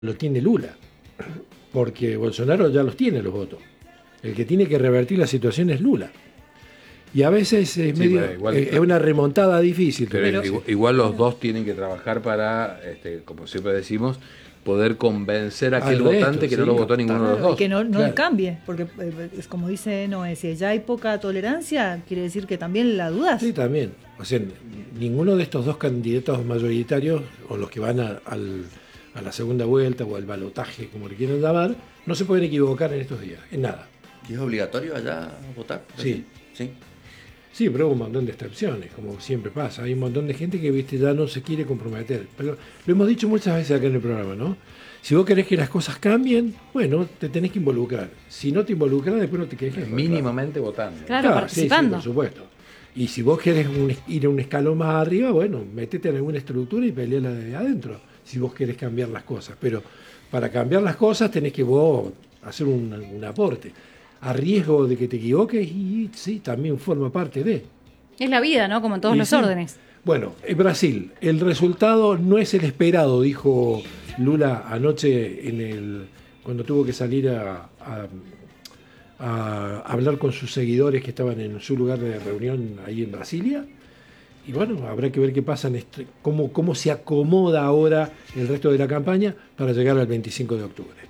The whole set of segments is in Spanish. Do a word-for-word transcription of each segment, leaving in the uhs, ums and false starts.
lo tiene Lula, porque Bolsonaro ya los tiene los votos. El que tiene que revertir la situación es Lula. Y a veces es, Sí, medio, igual, es una remontada difícil. Pero, pero igual, igual los dos tienen que trabajar para, este, como siempre decimos, poder convencer a aquel Al votante resto, que sí, no lo votó ninguno claro, de los dos. Y que no, no Claro. cambie, porque eh, es como dice Noé, si ya hay poca tolerancia, quiere decir que también la dudas. Sí, también. O sea, ninguno de estos dos candidatos mayoritarios, o los que van a, al, a la segunda vuelta o al balotaje, como le quieran llamar, no se pueden equivocar en estos días, en nada. ¿Y es obligatorio allá votar? Sí. Sí. Sí, pero hubo un montón de excepciones, como siempre pasa. Hay un montón de gente que, viste, ya no se quiere comprometer. Pero lo hemos dicho muchas veces acá en el programa, ¿no? Si vos querés que las cosas cambien, bueno, te tenés que involucrar. Si no te involucras, después no te quejes. Mínimamente votando. Claro, sí, sí, participando. por supuesto. Y si vos querés un- ir a un escalón más arriba, bueno, métete en alguna estructura y peleala de adentro, si vos querés cambiar las cosas. Pero para cambiar las cosas tenés que vos hacer un, un aporte. A riesgo de que te equivoques, y sí, también forma parte de. Es la vida, ¿no? Como en todos Y los sí. órdenes. Bueno, en Brasil, el resultado no es el esperado, dijo Lula anoche en el cuando tuvo que salir a, a- a hablar con sus seguidores que estaban en su lugar de reunión ahí en Brasilia. Y bueno, habrá que ver qué pasa, en este, cómo, cómo se acomoda ahora el resto de la campaña para llegar al veinticinco de octubre.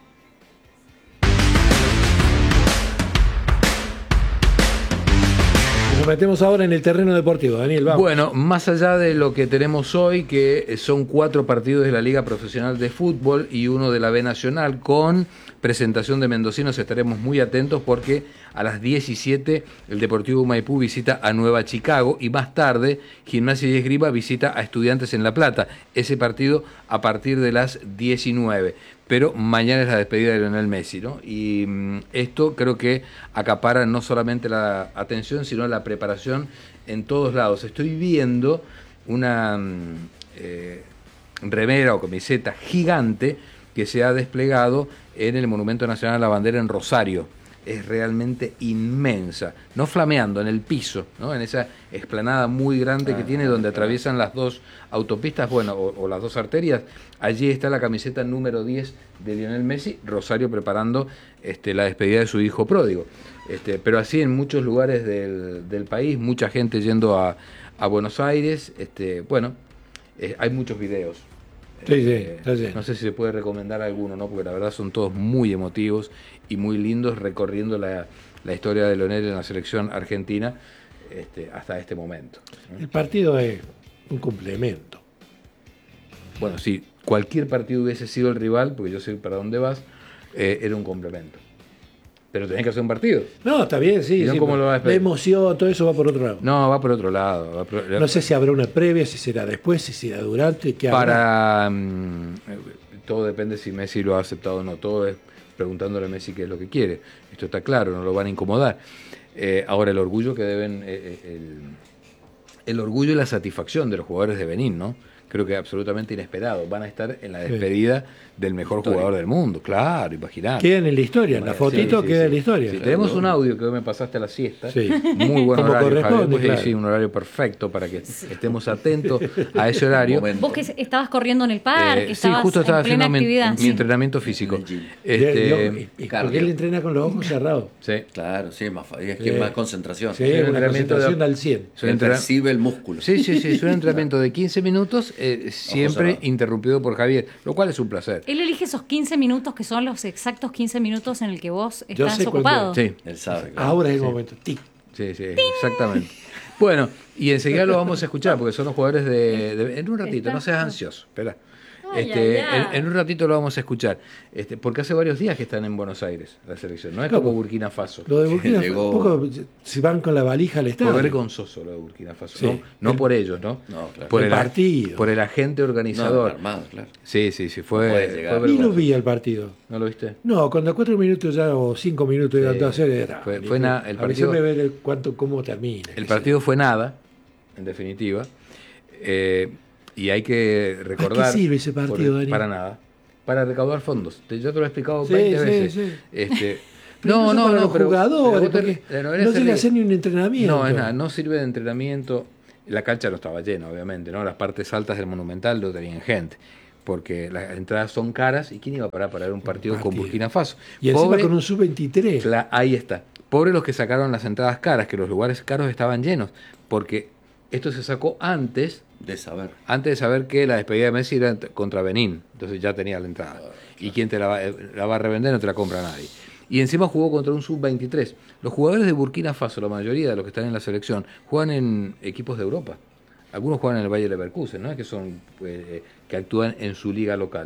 Nos metemos ahora en el terreno deportivo, Daniel, vamos. Bueno, más allá de lo que tenemos hoy, que son cuatro partidos de la Liga Profesional de Fútbol y uno de la B Nacional, con presentación de mendocinos, estaremos muy atentos porque a las diecisiete el Deportivo Maipú visita a Nueva Chicago y más tarde Gimnasia y Esgrima visita a Estudiantes en La Plata. Ese partido a partir de las diecinueve. Pero mañana es la despedida de Lionel Messi, ¿no? Y mmm, esto creo que acapara no solamente la atención, sino la preparación en todos lados. Estoy viendo una mmm, eh, remera o camiseta gigante que se ha desplegado en el Monumento Nacional a la Bandera en Rosario. Es realmente inmensa, no flameando, en el piso, ¿no? En esa explanada muy grande que tiene, donde atraviesan las dos autopistas, bueno, o, o las dos arterias. Allí está la camiseta número diez de Lionel Messi, Rosario preparando este, la despedida de su hijo pródigo. Este, pero así en muchos lugares del, del país, mucha gente yendo a, a Buenos Aires, este, bueno, eh, hay muchos videos. Sí, sí, Eh, está lleno. no sé si se puede recomendar alguno, ¿no? Porque la verdad son todos muy emotivos y muy lindos, recorriendo la, la historia de Lionel en la selección argentina este, hasta este momento, ¿no? El partido es un complemento. Bueno, si cualquier partido hubiese sido el rival, porque yo sé para dónde vas, eh, era un complemento. Pero tenés que hacer un partido. No, está bien, sí. ¿Y no sí, cómo lo vas a la esperar? emoción, todo eso va por otro lado. No, va por otro lado. Va por- No sé si habrá una previa, si será después, si será durante, qué habrá. Para mm, eh, todo depende si Messi lo ha aceptado o no. Todo es preguntándole a Messi qué es lo que quiere. Esto está claro, no lo van a incomodar. Eh, ahora el orgullo que deben, eh, eh, el, el orgullo y la satisfacción de los jugadores de Benín, ¿no? Creo que absolutamente inesperado. Van a estar en la despedida del mejor Histórico. jugador del mundo. Claro, imagínate. Quedan en la historia, en la Sí, fotito sí, queda sí. en la historia. Sí, tenemos un audio que hoy me pasaste a la siesta. Sí. Muy buen Como horario, corresponde, Javier. Sí, claro. sí, un horario perfecto para que estemos atentos a ese horario. Momento. Vos que estabas corriendo en el parque, Eh, sí, estabas justo estaba en plena haciendo mi, actividad. mi entrenamiento físico. En el gym. Este, Y- y- y cardio. porque él entrena con los ojos cerrados. sí. Claro, sí, es más, fa- es que Sí. es más concentración. Sí, un una entrenamiento concentración de- al cien. Es un Se entrenamiento- percibe el músculo. Sí, sí, sí, es un entrenamiento de quince minutos, eh, siempre cerrados. interrumpido por Javier, lo cual es un placer. Él elige esos quince minutos que son los exactos quince minutos en el que vos Yo estás sé cuándo- ocupado. Sí, Él sabe. claro. Ahora es el momento. Tic. sí, sí, exactamente. Bueno, y enseguida lo vamos a escuchar porque son los jugadores de... de- en un ratito, no seas ansioso, espera. Ay, Este, ay, ay. En, en un ratito lo vamos a escuchar, este, porque hace varios días que están en Buenos Aires la selección, no es Claro. como Burkina Faso. Lo de Burkina Llegó- un poco se van con la valija al Fue estadio. vergonzoso lo de Burkina Faso, Sí. no, no El- por ellos, ¿no? No, claro. Por El el, a- partido. por el agente No, organizador. armado, claro. Sí, sí, sí, fue, No puede fue llegar. Ni lo vergonzoso. vi al partido. ¿No lo viste? No, cuando a cuatro minutos ya o cinco minutos iban Sí. a hacer era. Fue- fue na- el partido- Avísame ver el cuánto, cómo termina. El qué partido fue nada, en definitiva, eh, y hay que recordar... qué sirve ese por- partido, Dani? Para nada. Para recaudar fondos. Te- yo te lo he explicado Sí, veinte sí, veces. sí. Este, Pero no, incluso no, para no, los pero- jugadores, pero vos te- porque pero no eres se le serio. hace ni un entrenamiento. No, es nada, no sirve de entrenamiento. La cancha no estaba llena, obviamente, ¿no? Las partes altas del Monumental no tenían gente. porque las entradas son caras y quién iba a parar para ver un partido, partido. con Burkina Faso. Y encima Pobre- con un sub veintitrés. Cla- ahí está. Pobre los que sacaron las entradas caras, que los lugares caros estaban llenos, porque esto se sacó antes, De saber. antes de saber que la despedida de Messi era contra Benín, entonces ya tenía la entrada. Y quien te la va, eh, la va a revender no te la compra nadie. Y encima jugó contra un sub veintitrés. Los jugadores de Burkina Faso, la mayoría de los que están en la selección, juegan en equipos de Europa. Algunos juegan en el Bayer Leverkusen, ¿no? Que son eh, que actúan en su liga local.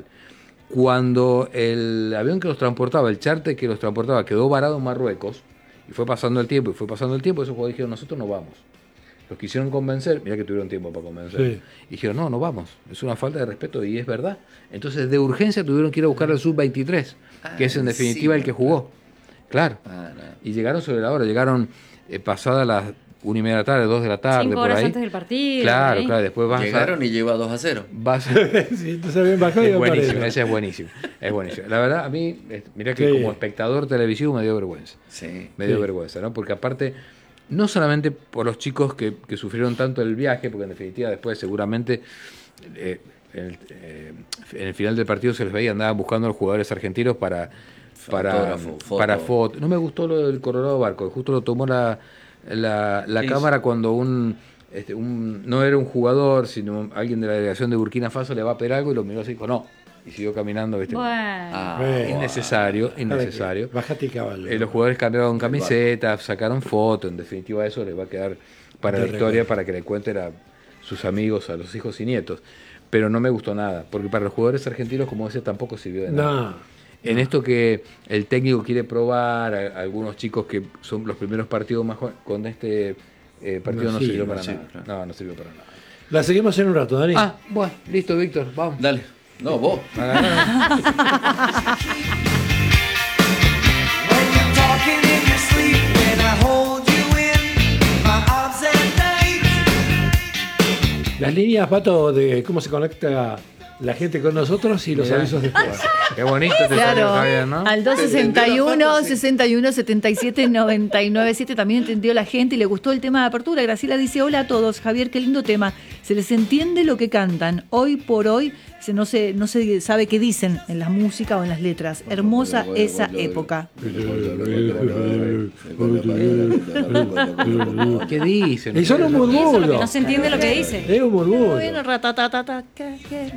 Cuando el avión que los transportaba, el charter que los transportaba, quedó varado en Marruecos, y fue pasando el tiempo, y fue pasando el tiempo, esos jugadores dijeron, nosotros no vamos. Los quisieron convencer, mira que tuvieron tiempo para convencer, Sí. y dijeron, no, no vamos, es una falta de respeto, y es verdad. Entonces, de urgencia tuvieron que ir a buscar al sub veintitrés, que es en Ah, definitiva sí, el que jugó. Claro. Ah, no. Y llegaron sobre la hora, llegaron eh, pasadas las una y media de la tarde, dos de la tarde, Cinco por horas ahí. antes del partido. Claro, por ahí. claro, después vas Llegaron a... y lleva dos a cero. Vas a Sí, entonces habían bajado y es iban para buenísimo, eso. ese es buenísimo, es buenísimo. La verdad, a mí, eh, mirá que Sí. como espectador televisivo me dio vergüenza, Sí. me dio Sí. vergüenza, ¿no? Porque aparte, no solamente por los chicos que, que sufrieron tanto el viaje, porque en definitiva después seguramente eh, en, el, eh, en el final del partido se les veía, andaban buscando a los jugadores argentinos para para Fotógrafo, foto. para foto. No me gustó lo del Colorado Barco, justo lo tomó la, la, la Sí, cámara sí. cuando un... Este, un, no era un jugador, sino alguien de la delegación de Burkina Faso le va a pedir algo y lo miró así y dijo no. Y siguió caminando, ¿viste? Bueno. Ah, Bueno. Innecesario, innecesario. Bájate caballo. Eh, los jugadores cambiaron camisetas, sacaron fotos, en definitiva eso les va a quedar para De la historia, recuerdo. para que le cuenten a sus amigos, a los hijos y nietos. Pero no me gustó nada, porque para los jugadores argentinos, como ese, tampoco sirvió de nada. No. En esto que el técnico quiere probar, a, a algunos chicos que son los primeros partidos más jóvenes, con este eh, partido No no, sirve, sirvió no para sirve, nada. claro. No, no sirvió para nada. La seguimos en un rato, Dani. Ah, bueno, listo, Víctor, vamos. Dale. No, vos. Agarrá. When you're talking in your sleep, when I hold you in my arms at night. Las líneas, Pato, de cómo se conecta la gente con nosotros y los Mirá. avisos después. Qué bonito te salió, Claro, Javier, ¿no? al dos sesenta y uno, sesenta y uno, setenta y siete, noventa y nueve siete también entendió la gente y le gustó el tema de apertura. Graciela dice, hola a todos, Javier, qué lindo tema. Se les entiende lo que cantan. Hoy por hoy se- no se, no se sabe qué dicen en la música o en las letras. Hermosa esa época. ¿Qué dicen? Y son un Y eso es lo que murmullo. no se entiende lo que dice. Es un murmullo. Bueno, ratatatata, ¿qué- qué?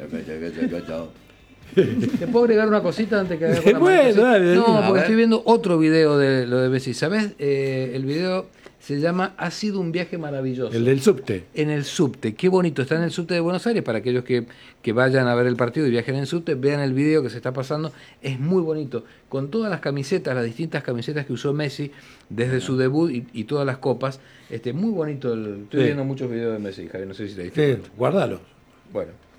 ¿Te puedo agregar una cosita antes que haga con la Bueno, mano? dale, No, dale. A porque ver. estoy viendo otro video de lo de Messi. ¿Sabes? Eh, el video se llama Ha sido un viaje maravilloso. El del subte. En el subte. Qué bonito. Está en el subte de Buenos Aires. Para aquellos que, que vayan a ver el partido y viajen en subte, vean el video que se está pasando. Es muy bonito. Con todas las camisetas, las distintas camisetas que usó Messi desde su debut y, y todas las copas. Este, muy bonito. El- estoy Sí. viendo muchos videos de Messi, Javier. No sé si te diste Sí, cuenta. guárdalo. Bueno.